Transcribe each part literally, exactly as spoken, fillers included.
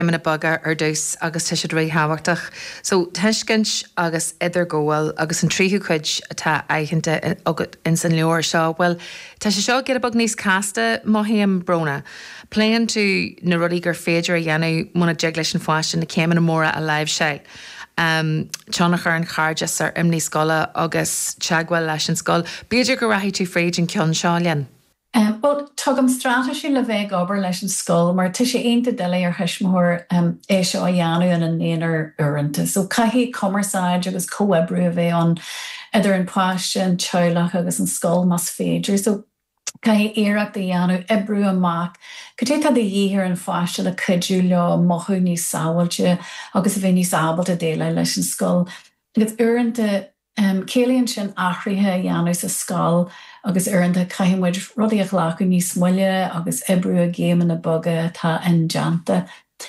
imna baga ar dús agus tuisi ré hahachtach. So tuiscint agus idir ggóil agus an tríú chuid atá aichente agad in san leor seo. Well, tá sé seo gur a bag níos casta maithíam brona. Pléan tú na rudí gur féidir a dhéanú muna deag leis an fáistin na céimeanna móra a live seil. Um, Tánach ar an charjas ar imní scola agus teagháil leis an scol. Beidir go raithí tú fréid an ceann seo lean? Um, well, tugam strategy le bheith obair leis an scol, mar tu sé aonta dile ar thuismór um, é seo a dheanú in an éonar uaireanta. So caithí commerceáid agus co-webrú a bheith an idir an páiste an teolach agus an scol mas féidir. So caithí éireacht a dheanú ibrú amach. Go dtí tá dhíhir an fáiste le cuidú le mothú níos sábailte agus a bheith níos ábalta déile leis an scol. Agus uaireanta um, céalaonn sin achraithe a dheanú sa scol agus uaireanta caiimiid rudí a chhlacu níos muile agus ibrú a géim na boga tá in deanta.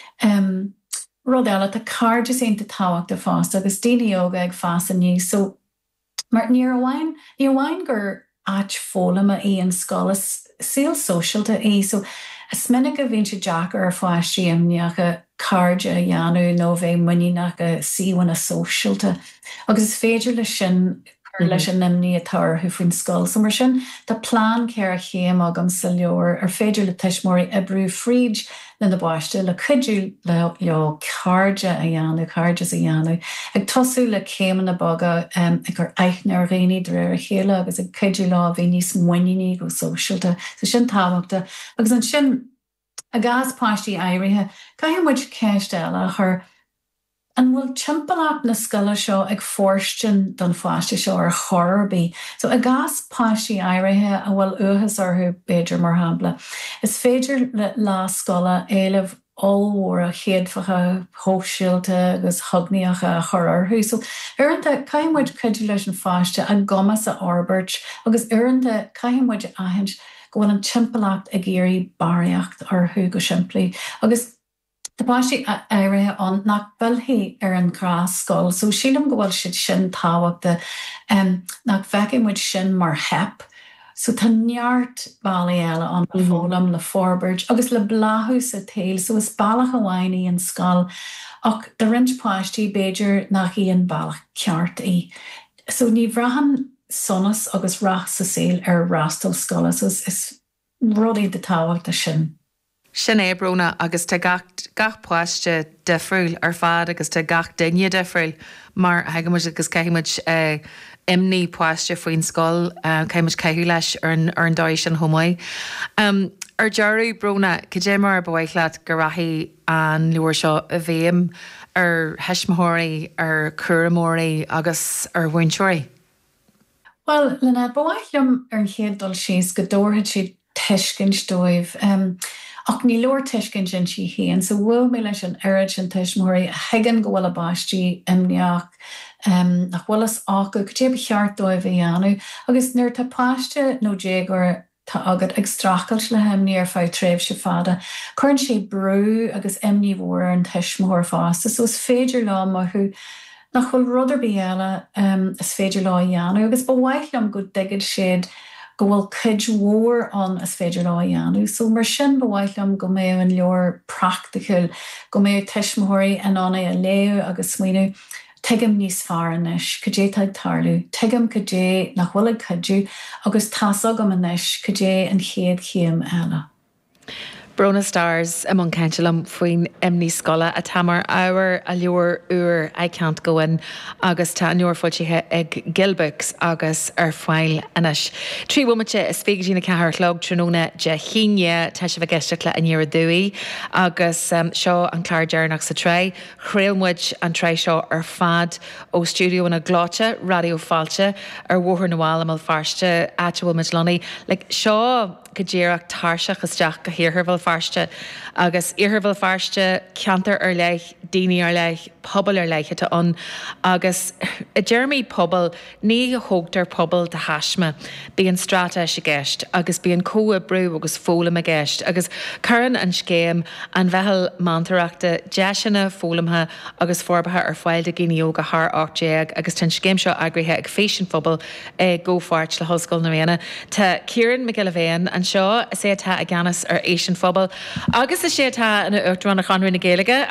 Um, Rud eile tá card is aonta táhacht a fásta agus daoine óga ag fása níos. So mar níor bhhain, níor bhhain gur áit fólama í an scol is síl socialta í. So is minic a bhíonn sé Jack ar fáistí imneach a card a dheanú nó bheith muíneach a síhain a socialta. Agus is féidir le sin leis an nimní atá thu faoin scol. So mar sin tá plán cear a chéim agam sa leor ar féidir le tuismóirí ibrú fríd le na báiste le cuidú le leo cardja a dheanú, cardjas a dheanú. Ag tosú le céim na boga um, ag gur eichnar réí de réir a chéile agus ag cuidú lá bhí níos muiní go socialta. So sin táhachta. Agus an sin a gas páistí éirithe, caiimiid ceist eile chur an bhfuil timpachach na scoile seo ag fórstin don fáiste seo ar chorbí. So a gas páistí éirithe a bhfuil uthas orthú beidir mar hapla. Is féidir le lá scoile éileh allhór a chéadfacha hóisiilta agus thugnaíocha a chur orthú. So uaireanta caiimiid cuidú leis an fáiste a gomas a orbert agus uaireanta caiimiid aithint go bhfuil an timpachach ag géirí baraíocht orthú go siimplí. Agus the páistí éirithe an nach billthaí ar an grás scol. So sílam go bhfuil siad sin táhaachta um, nach bheicimid sin mar hep. So tá neart bailí eile an fólam le forbert agus le bláthú sa tail. So is bailach a bhainaí an scol ach de rint páistí beidir nach í an bailach ceart í. So ní bhrahan sonas agus rach sa saoil ar rastal scola. So is, is rudí de táhaachta sin. Sin é brona agus tá gach, gach páiste defriúil ar fad agus tá gach daine defriúil mar hagamuid agus caiimiid uh, imní páiste faoin scol uh, caiimiid caiithú leis ar an, ar an dáis an homáid. Um, ar dearú brona, cé mar bhaichlaat go raithí an luair seo a bhéim ar heismóirí, ar curamóirí agus ar bhainseoirí? Well, Lynette, bhaithlam ar an chéad dul síos go dóirthe siad tuiscin dóibh. Um, Ach ní leor tuiscin sin si híon, so bhfuil mé leis an airid an tuismóirí a heigean go bhfuil a báistí imneach um, nach bhfuil is acu go dtí cheart dóibh a dheanú. Agus nuair tá páiste nó dégur tá agad ag strachailt le himní ar fáid tréimh se fada. Cuireann sé brú agus imní mhór an tuismóir fásta, so is féidir lá maithú nach bhfuil ruderbí eile um, is féidir lá a dheanú. Agus ba bhaithlam go deigid siad go bhfuil cuid mhór an is féidir lá a dheanú. So mar sin bhhaithlam go mé an leor practical, go mé tuismóirí an anna a léú agus smaoinú tuigim níos fearr anois, go dé taid tarlú, tuigim go dé nach bhfuil cuidú agus tasag am anois go dé an chéad chéim eile. Brona Stars among Cantelam faoin imní scola a tamar áhar a leor uair I can't go in agus tá nuair foiltithe ag gilbooks agus ar fáil anis. Trí bhuaimite is féidir na cethir chlog tróna de chiine tá se bh geisteach le an níor dúí agus um, seo an clár dearnach sa tré, chréilmuid an tré seo ar fad ó stúdio na gláte, radio fáilte ar bhóthar na bháil am farste áte bhfuil mit lonaí. Like, seo go ddéireach tarseach isteach go hiorthbhfuil farste agus iorthbhfuil farste ceantar ar leith, daoine ar leith, pobal ar leith atá an agus a Jeremy pobal ní thógtar pobal de hasme bí an strata se gceist agus bí an cóa brú agus fólam a gceist agus churann an scéim an bheitheal mantarachta deisina fólamthe agus forbathe ar fáil de Guinea go th ácht agus tan scéim seo agrithe ag fésin phobal ag ggófáirt le hoscail na réana. Tá Ciaran McGillivane an seo is é atá a gceannas ar éisian phobal phobal. Agus is sé tá in Uachtarán na Chonraí na Gaeilge